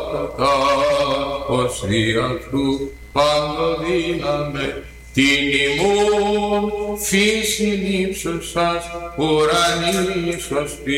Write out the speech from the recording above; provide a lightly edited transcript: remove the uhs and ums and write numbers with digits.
ως δι' αυτού παντοδύναμε, την ημών φύσιν ύψωσας ουρανής ως